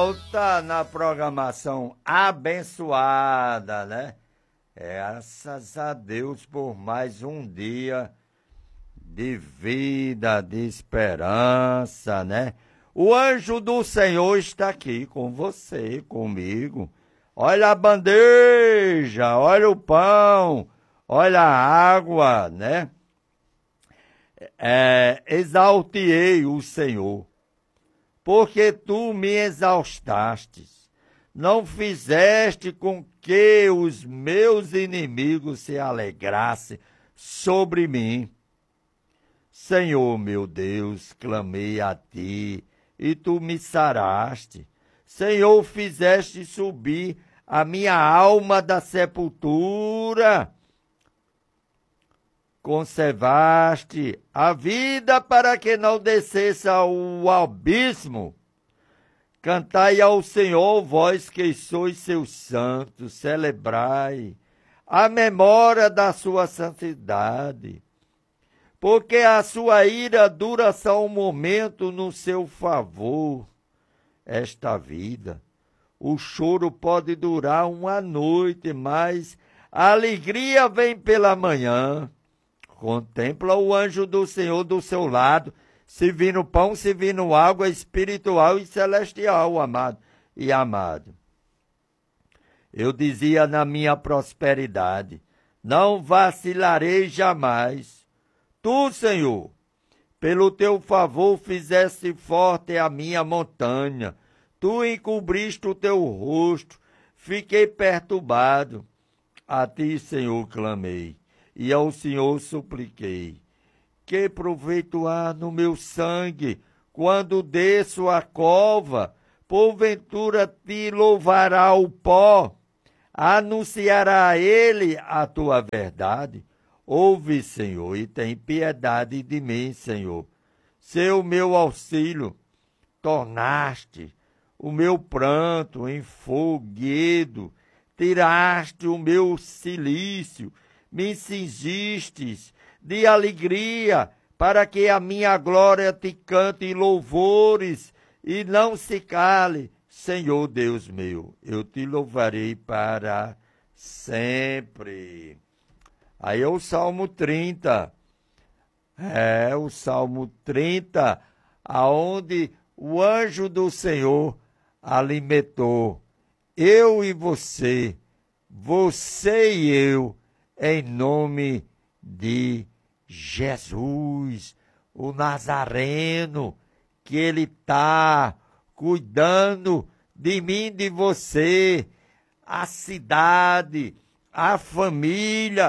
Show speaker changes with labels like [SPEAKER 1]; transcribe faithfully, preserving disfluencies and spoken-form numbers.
[SPEAKER 1] volta na programação abençoada, né? Graças a Deus por mais um dia de vida, de esperança, né? O anjo do Senhor está aqui com você, comigo. Olha a bandeja, olha o pão, olha a água, né? É, exaltei o Senhor, porque tu me exaustastes, não fizeste com que os meus inimigos se alegrassem sobre mim. Senhor meu Deus, clamei a ti, e tu me saraste. Senhor, fizeste subir a minha alma da sepultura. Conservaste a vida para que não descesse ao abismo. Cantai ao Senhor, vós que sois seus santos, celebrai a memória da sua santidade. Porque a sua ira dura só um momento no seu favor. Esta vida, o choro pode durar uma noite, mas a alegria vem pela manhã. Contempla o anjo do Senhor do seu lado, servindo pão, servindo água espiritual e celestial, amado e amado. Eu dizia na minha prosperidade, não vacilarei jamais. Tu, Senhor, pelo teu favor fizeste forte a minha montanha. Tu encobriste o teu rosto, fiquei perturbado. A ti, Senhor, clamei, e ao Senhor supliquei. Que proveito há no meu sangue, quando desço a cova? Porventura te louvará o pó, anunciará a ele a tua verdade. Ouve, Senhor, e tem piedade de mim, Senhor. Seu o meu auxílio, tornaste o meu pranto em foguedo, tiraste o meu cilício, me cingistes de alegria, para que a minha glória te cante louvores e não se cale. Senhor Deus meu, eu te louvarei para sempre. Aí é o Salmo trinta, é o Salmo trinta, aonde o anjo do Senhor alimentou eu e você, você e eu, em nome de Jesus, o Nazareno, que ele está cuidando de mim, de você, a cidade, a família,